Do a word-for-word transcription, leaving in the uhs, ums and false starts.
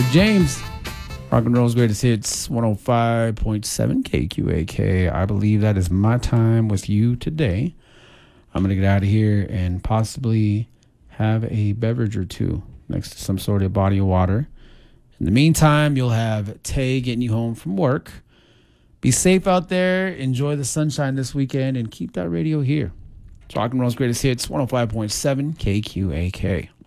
James. Rock and Roll's Greatest Hits, one oh five point seven K Q A K. I believe that is my time with you today. I'm going to get out of here and possibly have a beverage or two next to some sort of body of water. In the meantime, you'll have Tay getting you home from work. Be safe out there. Enjoy the sunshine this weekend and keep that radio here. It's Rock and Roll's Greatest Hits, one oh five point seven K Q A K.